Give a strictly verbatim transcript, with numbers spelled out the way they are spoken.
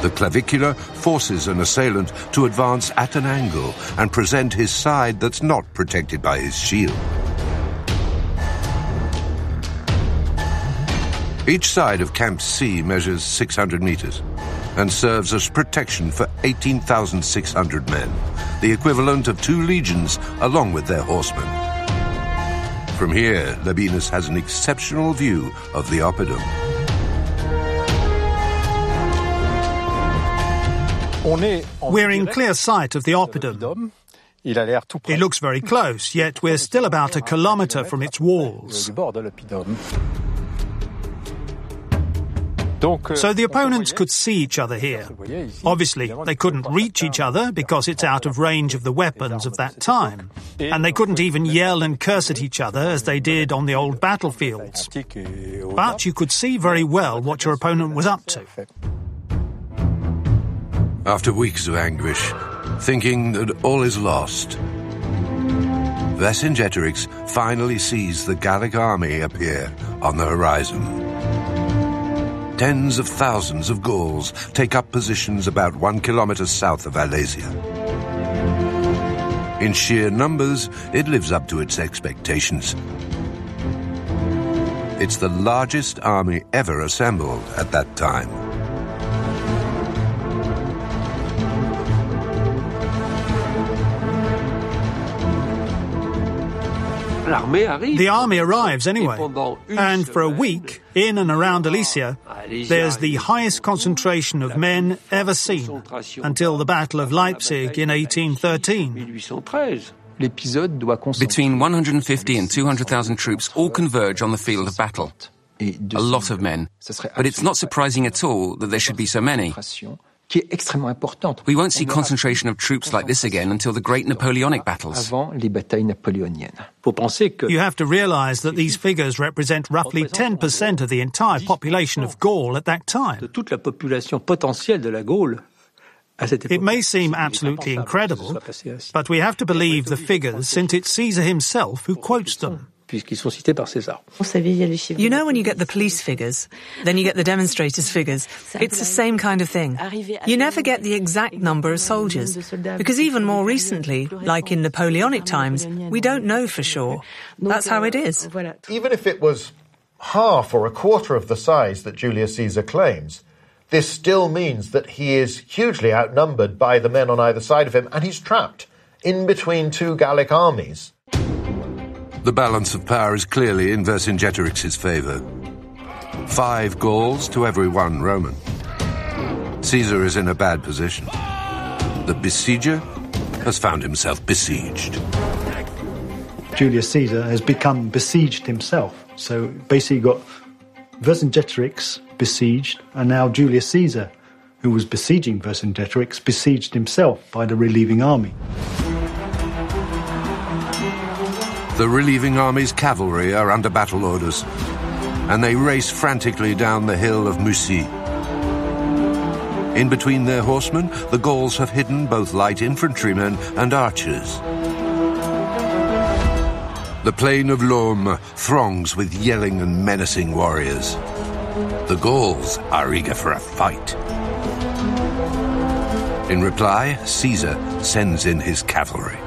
The clavicular forces an assailant to advance at an angle and present his side that's not protected by his shield. Each side of Camp C measures six hundred meters and serves as protection for eighteen thousand six hundred men, the equivalent of two legions along with their horsemen. From here, Labienus has an exceptional view of the Oppidum. We're in clear sight of the Oppidum. It looks very close, yet we're still about a kilometre from its walls. So the opponents could see each other here. Obviously, they couldn't reach each other because it's out of range of the weapons of that time. And they couldn't even yell and curse at each other as they did on the old battlefields. But you could see very well what your opponent was up to. After weeks of anguish, thinking that all is lost, Vercingetorix finally sees the Gallic army appear on the horizon. Tens of thousands of Gauls take up positions about one kilometre south of Alesia. In sheer numbers, it lives up to its expectations. It's the largest army ever assembled at that time. The army arrives anyway, and for a week, in and around Alesia, there's the highest concentration of men ever seen until the Battle of Leipzig in eighteen thirteen. Between one hundred fifty and two hundred thousand troops all converge on the field of battle. A lot of men, but it's not surprising at all that there should be so many. We won't see concentration of troops like this again until the great Napoleonic battles. You have to realize that these figures represent roughly ten percent of the entire population of Gaul at that time. It may seem absolutely incredible, but we have to believe the figures since it's Caesar himself who quotes them. You know when you get the police figures, then you get the demonstrators' figures. It's the same kind of thing. You never get the exact number of soldiers, because even more recently, like in Napoleonic times, we don't know for sure. That's how it is. Even if it was half or a quarter of the size that Julius Caesar claims, this still means that he is hugely outnumbered by the men on either side of him, and he's trapped in between two Gallic armies. The balance of power is clearly in Vercingetorix's favour. Five Gauls to every one Roman. Caesar is in a bad position. The besieger has found himself besieged. Julius Caesar has become besieged himself. So basically you've got Vercingetorix besieged, and now Julius Caesar, who was besieging Vercingetorix, besieged himself by the relieving army. The relieving army's cavalry are under battle orders, and they race frantically down the hill of Mussy. In between their horsemen, the Gauls have hidden both light infantrymen and archers. The plain of Laume throngs with yelling and menacing warriors. The Gauls are eager for a fight. In reply, Caesar sends in his cavalry.